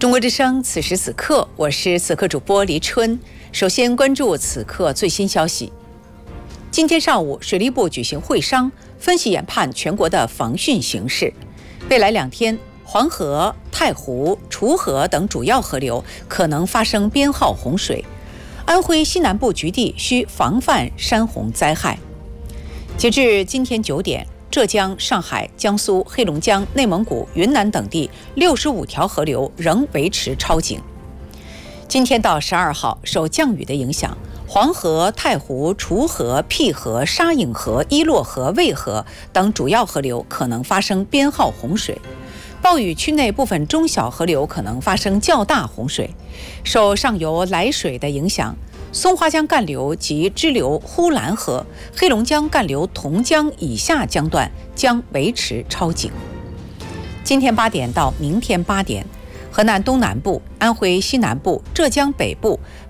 中国之声，此时此刻，我是此刻主播黎春。首先关注此刻最新消息。今天上午，水利部举行会商，分析研判全国的防汛形势。未来2天，黄河、太湖、滁河等主要河流可能发生编号洪水，安徽西南部局地需防范山洪灾害。截至今天9点，浙江、上海、江苏、黑龙江、内蒙古、云南等地65条河流仍维持超警。今天到12号，受降雨的影响，黄河、太湖、滁河、辟河、沙颍河、伊洛河、渭河等主要河流可能发生编号洪水。暴雨区内部分中小河流可能发生较大洪水。受上游来水的影响，松花江干流及支流呼兰河、黑龙江干流同江以下江段将维持超警。今天8点到明天8点，河南东南部、安徽西南部、浙江北部